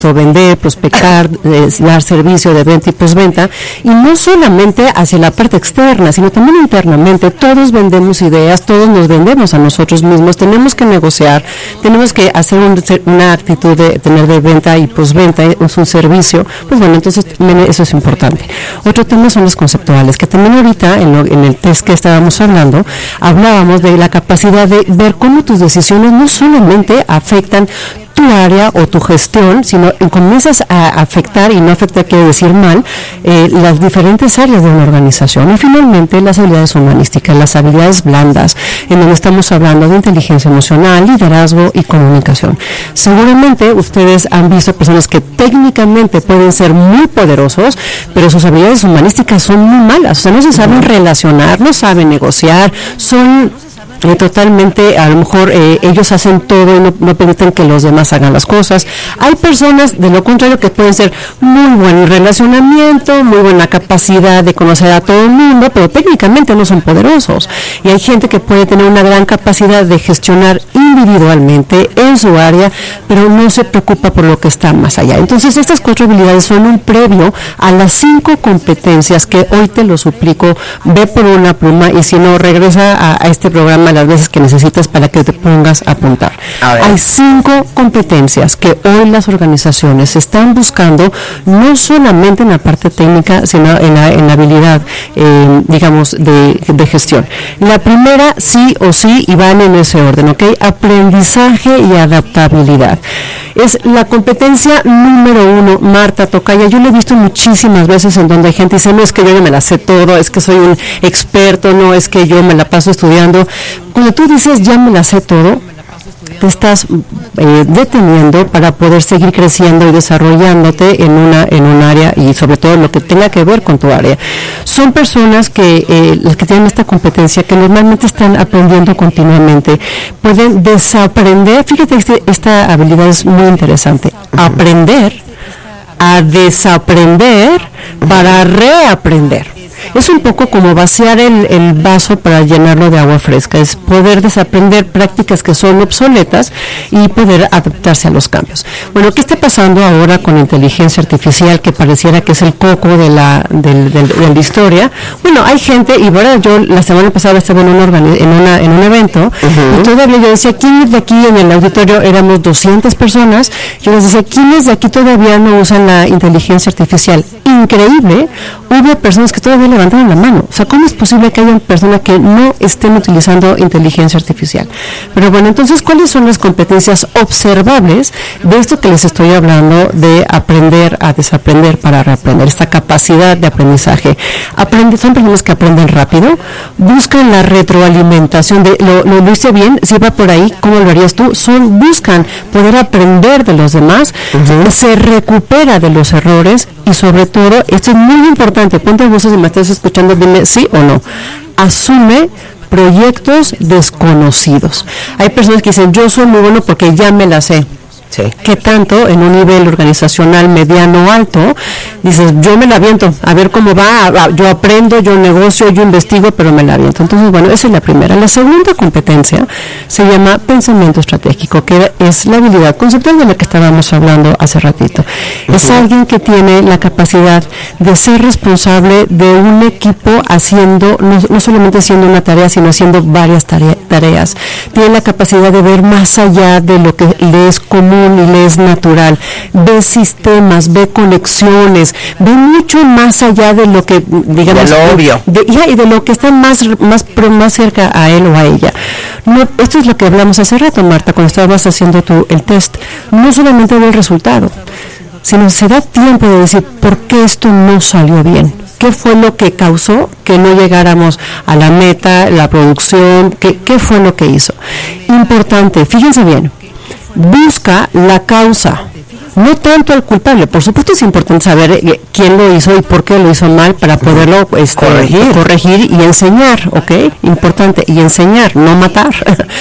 vender, prospectar, dar servicio de venta y postventa, y no solamente hacia la parte externa, sino también internamente. Todos vendemos ideas, todos nos vendemos a nosotros mismos, tenemos que negociar, tenemos que hacer una actitud de tener de venta y postventa, es un servicio. Pues bueno, entonces eso es importante. Otro tema son los conceptuales, que también ahorita en el test que estábamos hablando, hablábamos de la capacidad de ver cómo tus decisiones no solamente afectan tu área o tu gestión, sino comienzas a afectar, y no afectar quiere decir mal, las diferentes áreas de una organización. Y finalmente las habilidades humanísticas, las habilidades blandas, en donde estamos hablando de inteligencia emocional, liderazgo y comunicación. Seguramente ustedes han visto personas que técnicamente pueden ser muy poderosos, pero sus habilidades humanísticas son muy malas, o sea, no se saben relacionar, no saben negociar, son totalmente, a lo mejor ellos hacen todo y no permiten que los demás hagan las cosas. Hay personas de lo contrario que pueden ser muy buen relacionamiento, muy buena capacidad de conocer a todo el mundo, pero técnicamente no son poderosos. Y hay gente que puede tener una gran capacidad de gestionar individualmente en su área, pero no se preocupa por lo que está más allá. Entonces estas 4 habilidades son un previo a las 5 competencias que hoy te lo suplico, ve por una pluma, y si no, regresa a este programa las veces que necesitas para que te pongas a apuntar. Hay 5 competencias que hoy las organizaciones están buscando, no solamente en la parte técnica, sino en la habilidad, digamos, de gestión. La primera, sí o sí, y van en ese orden, ¿ok? Aprendizaje y adaptabilidad. Es la competencia número 1, Marta Tocaya. Yo lo he visto muchísimas veces en donde hay gente dice, no es que yo no me la sé todo, es que soy un experto, no es que yo me la paso estudiando. Cuando tú dices ya me la sé todo, te estás deteniendo para poder seguir creciendo y desarrollándote en un área, y sobre todo lo que tenga que ver con tu área. Son personas que las que tienen esta competencia, que normalmente están aprendiendo continuamente, pueden desaprender. Fíjate, esta habilidad es muy interesante. Aprender a desaprender para reaprender. Es un poco como vaciar el vaso para llenarlo de agua fresca, es poder desaprender prácticas que son obsoletas y poder adaptarse a los cambios. Bueno, ¿qué está pasando ahora con inteligencia artificial, que pareciera que es el coco de la historia? Bueno, hay gente, y bueno, yo la semana pasada estaba en un evento, y todavía yo decía, ¿quiénes de aquí en el auditorio? Éramos 200 personas, yo les decía, ¿quiénes de aquí todavía no usan la inteligencia artificial? Increíble, hubo personas que todavía levantaron la mano. O sea, ¿cómo es posible que haya personas que no estén utilizando inteligencia artificial? Pero bueno, entonces, ¿cuáles son las competencias observables de esto que les estoy hablando, de aprender a desaprender para reaprender? Esta capacidad de aprendizaje. Son personas que aprenden rápido, buscan la retroalimentación de, lo hice bien, si va por ahí, ¿cómo lo harías tú? Buscan poder aprender de los demás, se recupera de los errores, y sobre todo, esto es muy importante, ponte voces si me estás escuchando, dime sí o no, asume proyectos desconocidos. Hay personas que dicen, yo soy muy bueno porque ya me la sé. Sí. ¿Qué tanto en un nivel organizacional mediano alto dices, yo me la aviento, a ver cómo va, yo aprendo, yo negocio, yo investigo, pero me la aviento? Entonces, bueno, esa es la primera. La segunda competencia se llama pensamiento estratégico, que es la habilidad conceptual de la que estábamos hablando hace ratito. Es alguien que tiene la capacidad de ser responsable de un equipo haciendo, no solamente haciendo una tarea, sino haciendo varias tareas. Tiene la capacidad de ver más allá de lo que le es común y le es natural, ve sistemas, ve conexiones, ve mucho más allá de lo que, digamos, de lo obvio, y de lo que está más cerca a él o a ella. No, esto es lo que hablamos hace rato, Marta, cuando estabas haciendo el test. No solamente ve el resultado, sino se da tiempo de decir, ¿por qué esto no salió bien? ¿Qué fue lo que causó que no llegáramos a la meta, la producción? ¿Qué fue lo que hizo? Importante, fíjense bien, busca la causa, no tanto el culpable. Por supuesto es importante saber quién lo hizo y por qué lo hizo mal para poderlo corregir y enseñar, ¿ok? Importante, y enseñar, no matar.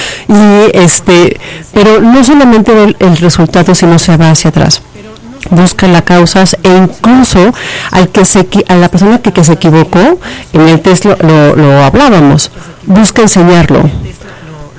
Pero no solamente ve el resultado, sino se va hacia atrás. Busca las causas, e incluso a la persona que se equivocó, en el test lo hablábamos, busca enseñarlo.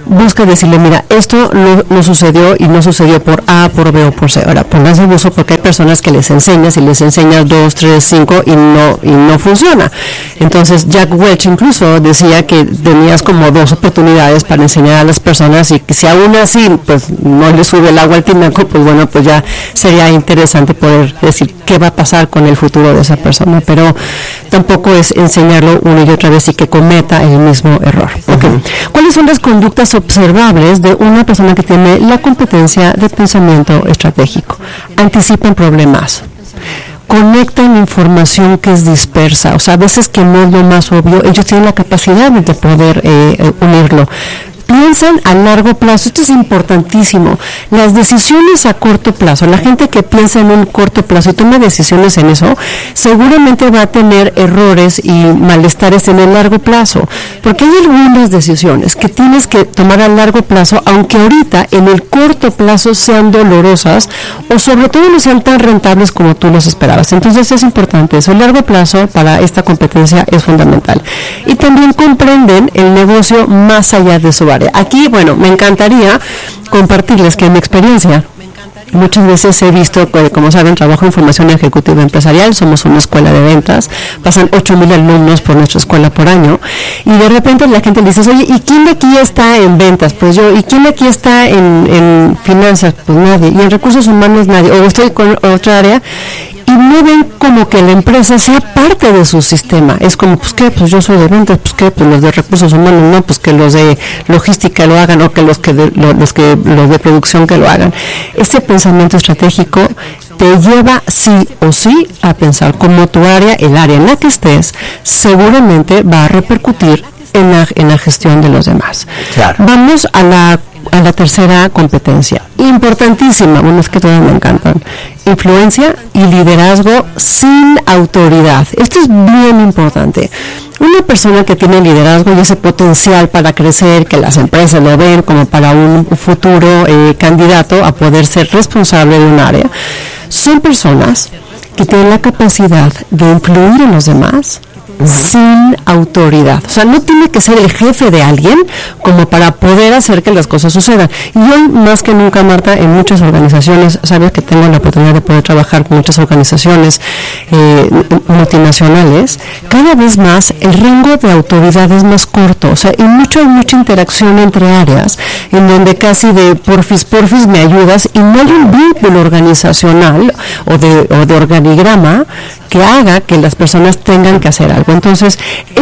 busca decirle, mira, esto no sucedió y no sucedió por A, por B o por C. Ahora, pónganse abuso porque hay personas que les enseñas y les enseñas 2, 3, 5 y no funciona. Entonces, Jack Welch incluso decía que tenías como 2 oportunidades para enseñar a las personas y que si aún así, pues no le sube el agua al tinaco, pues bueno, pues ya sería interesante poder decir qué va a pasar con el futuro de esa persona, pero tampoco es enseñarlo una y otra vez y que cometa el mismo error. Okay. ¿Cuáles son las conductas observables de una persona que tiene la competencia de pensamiento estratégico? Anticipan problemas, conectan información que es dispersa, o sea, a veces que no es lo más obvio, ellos tienen la capacidad de poder unirlo. Piensan a largo plazo, esto es importantísimo. Las decisiones a corto plazo, la gente que piensa en un corto plazo y toma decisiones en eso, seguramente va a tener errores y malestares en el largo plazo, porque hay algunas decisiones que tienes que tomar a largo plazo, aunque ahorita en el corto plazo sean dolorosas o sobre todo no sean tan rentables como tú los esperabas. Entonces es importante eso, el largo plazo para esta competencia es fundamental. Y también comprenden el negocio más allá de su área. Aquí, bueno, me encantaría compartirles que en mi experiencia muchas veces he visto, como saben, trabajo en formación ejecutiva empresarial, somos una escuela de ventas, pasan 8,000 alumnos por nuestra escuela por año, y de repente la gente dice, oye, ¿y quién de aquí está en ventas? Pues yo, ¿y quién de aquí está en finanzas? Pues nadie, y en recursos humanos nadie, o estoy con otra área, y no ven como que la empresa sea parte de su sistema. Es como, pues qué, pues yo soy de ventas, pues qué, pues los de recursos humanos no, pues que los de logística lo hagan, o que los de producción que lo hagan. Este pensamiento estratégico te lleva sí o sí a pensar como tu área, el área en la que estés, seguramente va a repercutir en la gestión de los demás. Claro. Vamos a la tercera competencia, importantísima, bueno, es que todas me encantan: influencia y liderazgo sin autoridad. Esto es bien importante. Una persona que tiene liderazgo y ese potencial para crecer, que las empresas lo ven como para un futuro candidato a poder ser responsable de un área, son personas que tienen la capacidad de influir en los demás sin autoridad. O sea, no tiene que ser el jefe de alguien como para poder hacer que las cosas sucedan. Y hoy, más que nunca, Marta, en muchas organizaciones, sabes que tengo la oportunidad de poder trabajar con muchas organizaciones multinacionales, cada vez más el rango de autoridad es más corto. O sea, hay mucha interacción entre áreas, en donde casi de porfis me ayudas, y no hay un vínculo organizacional o de organigrama que haga que las personas tengan que hacer algo. Entonces,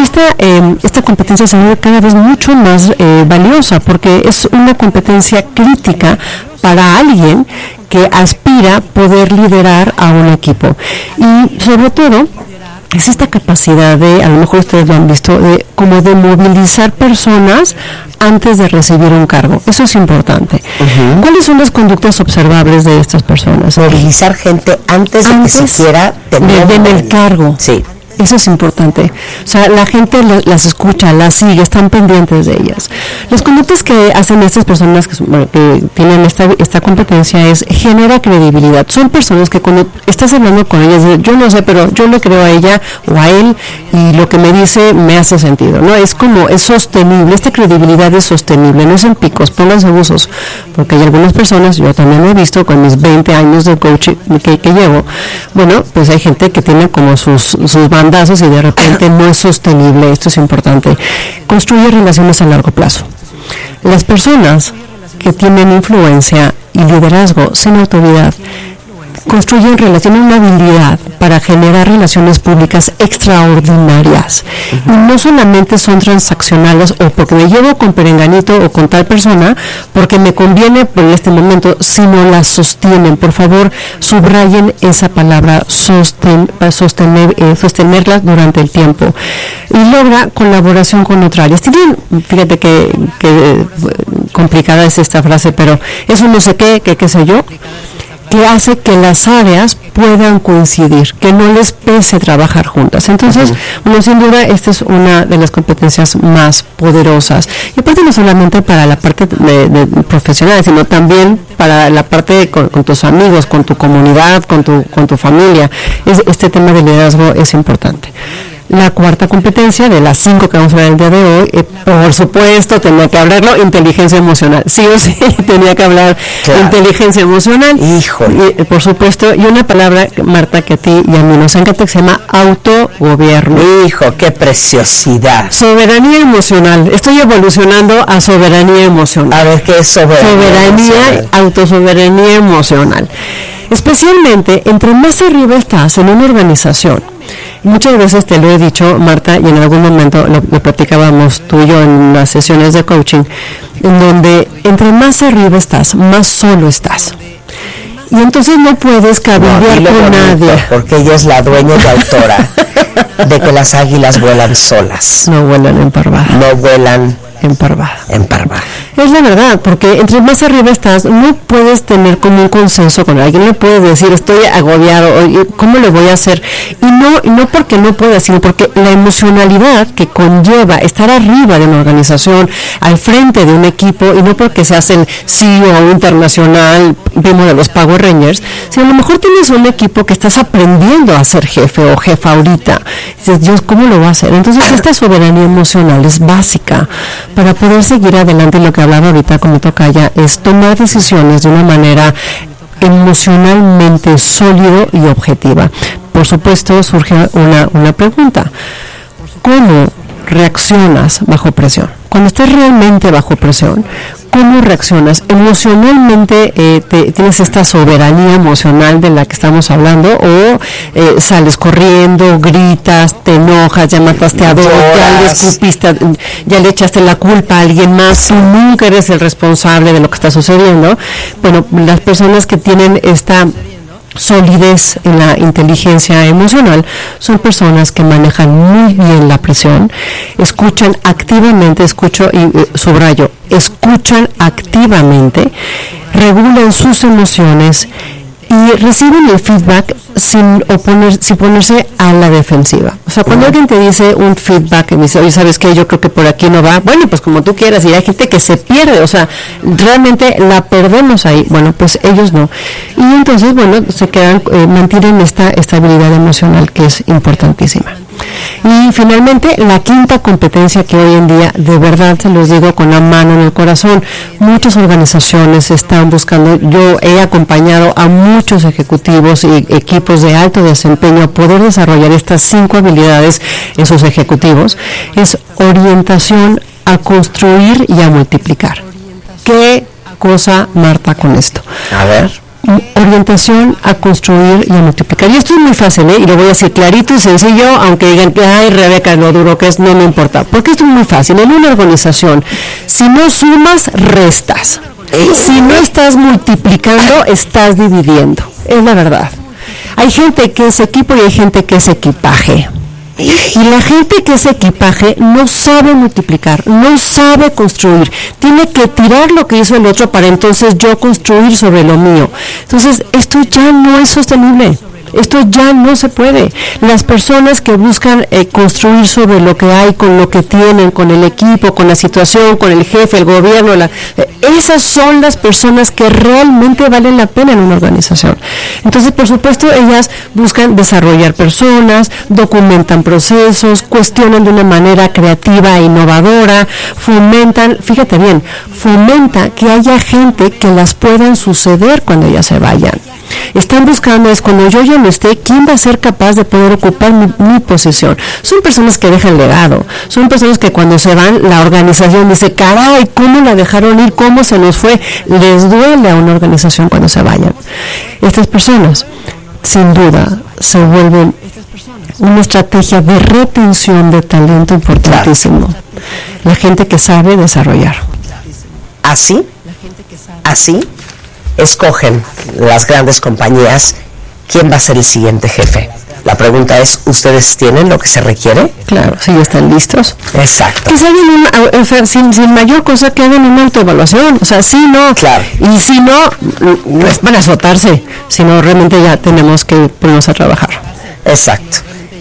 esta competencia se vuelve cada vez mucho más valiosa, porque es una competencia crítica para alguien que aspira a poder liderar a un equipo. Y sobre todo, es esta capacidad de, a lo mejor ustedes lo han visto, como de movilizar personas antes de recibir un cargo. Eso es importante. ¿Cuáles son las conductas observables de estas personas? Movilizar gente antes de que siquiera den el cargo. Sí. Eso es importante. O sea, la gente las escucha, las sigue, están pendientes de ellas. Las conductas que hacen estas personas que tienen esta competencia es genera credibilidad. Son personas que cuando estás hablando con ellas, yo no sé, pero yo le creo a ella o a él y lo que me dice me hace sentido, ¿no? Es como, es sostenible, esta credibilidad es sostenible, no es en picos, pónganse abusos, porque hay algunas personas, yo también lo he visto con mis 20 años de coaching que llevo, bueno, pues hay gente que tiene como sus bandazos y de repente no es sostenible. Esto es importante. Construye relaciones a largo plazo. Las personas que tienen influencia y liderazgo sin autoridad construyen relaciones, una habilidad para generar relaciones públicas extraordinarias. Y no solamente son transaccionales o porque me llevo con perenganito o con tal persona porque me conviene por este momento, sino las sostienen. Por favor, subrayen esa palabra, sostenerlas durante el tiempo. Y logra colaboración con otras áreas. Fíjate que complicada es esta frase, pero eso no sé qué sé yo, que hace que las áreas puedan coincidir, que no les pese trabajar juntas. Entonces, bueno, sin duda, esta es una de las competencias más poderosas. Y aparte no solamente para la parte de profesional, sino también para la parte con tus amigos, con tu comunidad, con tu familia. Este tema de liderazgo es importante. La cuarta competencia, de las 5 que vamos a ver el día de hoy, por supuesto, tenía que hablarlo, inteligencia emocional. Sí o sí, tenía que hablar inteligencia emocional. Híjole. Y, por supuesto, y una palabra, Marta, que a ti y a mí nos encanta, que se llama autogobierno. Hijo, qué preciosidad. Soberanía emocional. Estoy evolucionando a soberanía emocional. A ver, ¿qué es soberanía? Autosoberanía emocional. Especialmente, entre más arriba estás en una organización, muchas veces te lo he dicho, Marta, y en algún momento lo platicábamos tú y yo en las sesiones de coaching, en donde entre más arriba estás, más solo estás. Y entonces no puedes cabildear con nadie. Porque ella es la dueña y autora de que las águilas vuelan solas. No vuelan en parvada. No vuelan en parvada. En parvada. Es la verdad, porque entre más arriba estás, no puedes tener como un consenso con alguien, no puedes decir, estoy agobiado, ¿cómo le voy a hacer? Y no porque no puedas, sino porque la emocionalidad que conlleva estar arriba de una organización, al frente de un equipo, y no porque seas el CEO internacional, vemos de los Power Rangers, sino a lo mejor tienes un equipo que estás aprendiendo a ser jefe o jefa ahorita. Dices, Dios, ¿cómo lo voy a hacer? Entonces esta soberanía emocional es básica para poder seguir adelante. Y lo que hablaba ahorita como tocaya es tomar decisiones de una manera emocionalmente sólido y objetiva. Por supuesto, surge una pregunta. ¿Cómo reaccionas bajo presión? Cuando estás realmente bajo presión, ¿cómo reaccionas? Emocionalmente tienes esta soberanía emocional de la que estamos hablando, o sales corriendo, gritas, te enojas, ya mataste a dos, ya le escupiste, ya le echaste la culpa a alguien más, tú nunca eres el responsable de lo que está sucediendo. Bueno, las personas que tienen esta solidez en la inteligencia emocional son personas que manejan muy bien la presión, escuchan activamente, subrayo, escuchan activamente, regulan sus emociones y reciben el feedback sin ponerse a la defensiva. O sea, cuando alguien te dice un feedback y me dice, oye, ¿sabes qué? Yo creo que por aquí no va. Bueno, pues como tú quieras. Y hay gente que se pierde, o sea, realmente la perdemos ahí. Bueno, pues ellos no. Y entonces, bueno, se quedan, mantienen esta estabilidad emocional que es importantísima. Y finalmente, la quinta competencia que hoy en día, de verdad se los digo con la mano en el corazón, muchas organizaciones están buscando, yo he acompañado a muchos ejecutivos y equipos de alto desempeño a poder desarrollar estas 5 habilidades en sus ejecutivos, es orientación a construir y a multiplicar. ¿Qué cosa, Marta, con esto? A ver. Orientación a construir y a multiplicar. Y esto es muy fácil, y lo voy a decir clarito y sencillo, aunque digan que, ay, Rebeca, lo duro que es, no me importa. Porque esto es muy fácil. En una organización, si no sumas, restas. Si no estás multiplicando, estás dividiendo. Es la verdad. Hay gente que es equipo y hay gente que es equipaje. Y la gente que es equipaje no sabe multiplicar, no sabe construir, tiene que tirar lo que hizo el otro para entonces yo construir sobre lo mío. Entonces esto ya no es sostenible, esto ya no se puede. Las personas que buscan construir sobre lo que hay, con lo que tienen, con el equipo, con la situación, con el jefe, el gobierno, esas son las personas que realmente valen la pena en una organización. Entonces, por supuesto, ellas buscan desarrollar personas, documentan procesos, cuestionan de una manera creativa e innovadora, fomentan, fíjate bien, fomenta que haya gente que las puedan suceder cuando ellas se vayan. Están buscando es cuando yo ya no esté, ¿quién va a ser capaz de poder ocupar mi posición? Son personas que dejan legado, son personas que cuando se van, la organización dice, caray, ¿cómo la dejaron ir? ¿Cómo se nos fue? Les duele a una organización cuando se vayan. Estas personas, sin duda, se vuelven una estrategia de retención de talento importantísimo. La gente que sabe desarrollar. Así escogen las grandes compañías quién va a ser el siguiente jefe. La pregunta es, ¿ustedes tienen lo que se requiere? Claro, sí, están listos. Exacto. Que se hagan sin mayor cosa que hagan una autoevaluación. O sea, sí, no. Claro. Y si no es para azotarse, sino realmente ya tenemos que ponernos a trabajar. Exacto.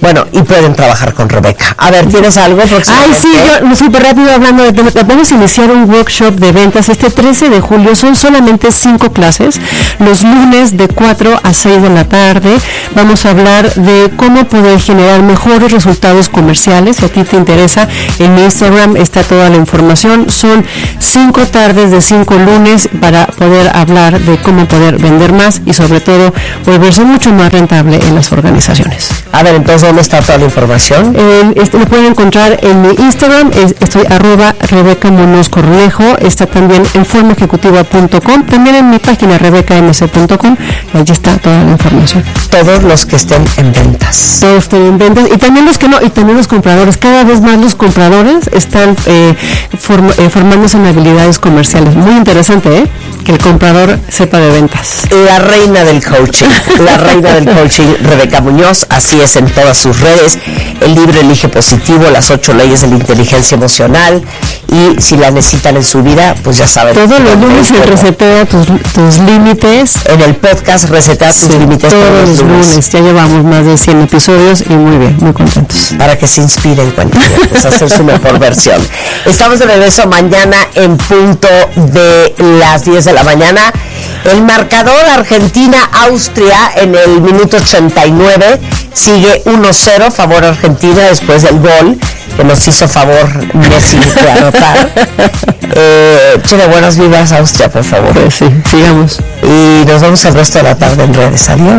Bueno, y pueden trabajar con Rebeca. A ver, ¿tienes algo próximamente? Ay, sí, yo súper rápido hablando de temas. Vamos a iniciar un workshop de ventas este 13 de julio. Son solamente 5 clases. Los lunes de 4 a 6 de la tarde. Vamos a hablar de cómo poder generar mejores resultados comerciales. Si a ti te interesa, en mi Instagram está toda la información. Son 5 tardes de 5 lunes para poder hablar de cómo poder vender más y sobre todo volverse mucho más rentable en las organizaciones. A ver, entonces, ¿dónde está toda la información? Lo pueden encontrar en mi Instagram, estoy @Rebeca Munoz Cornejo, está también en formaejecutiva.com, también en mi página rebecamc.com, allí está toda la información. Todos los que estén en ventas. Todos estén en ventas, y también los que no, y también los compradores. Cada vez más los compradores están formándose en habilidades comerciales. Muy interesante, que el comprador sepa de ventas. La reina del coaching, Rebeca Muñoz, así es en todas sus redes. El libro Elige Positivo, las 8 leyes de la inteligencia emocional, y si la necesitan en su vida, pues ya saben. Todos los lunes se resetea tus límites. En el podcast Resetea tus límites todos los lunes. Ya llevamos más de 100 episodios y muy bien, muy contentos. Para que se inspiren cuando pues, hacer su mejor versión. Estamos de regreso mañana en punto de las 10 de la mañana. El marcador Argentina-Austria en el minuto 89 sigue 1-0 favor Argentina después del gol que nos hizo favor Messi de anotar. Chile, buenas vibras Austria, por favor. Pues sí, sigamos. Y nos vemos el resto de la tarde en redes. Adiós.